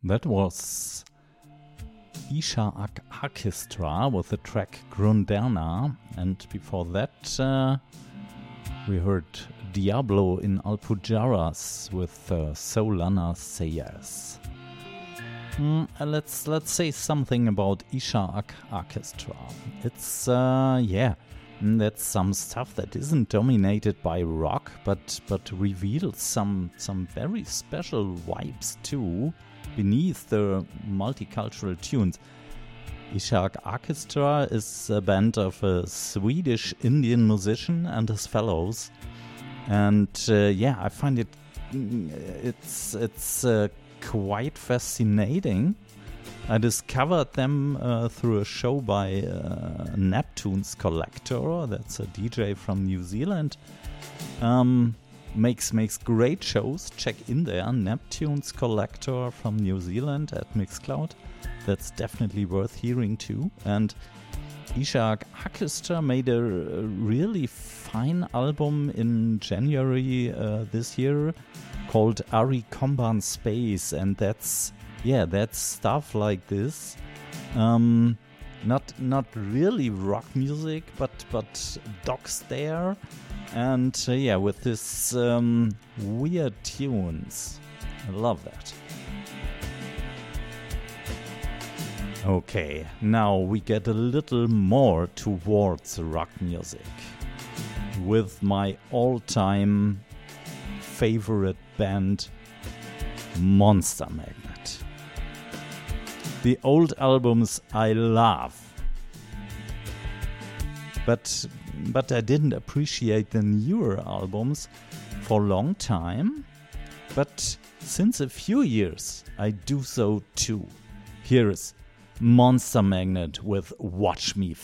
That was Isha Orchestra with the track Grunderna, and before that we heard Diablo in Alpujarras with Solana Sayers. Let's say something about Isha Orchestra. It's that's some stuff that isn't dominated by rock, but reveals some very special vibes too beneath the multicultural tunes. Isha Orchestra is a band of a Swedish Indian musician and his fellows, and I find it's quite fascinating. I discovered them through a show by Neptune's Collector. That's a DJ from New Zealand. Makes great shows. Check in there. Neptune's Collector from New Zealand at Mixcloud. That's definitely worth hearing too. And Isha Orchestra made a really fine album in January this year called Ari Komban Space, and that's stuff like this. Not really rock music, but Doc Stare, and with this weird tunes. I love that. Okay, now we get a little more towards rock music with my all-time favorite band, Monster Magnet. The old albums I love, but I didn't appreciate the newer albums for a long time, but since a few years I do so too. Here is Monster Magnet with Watch Me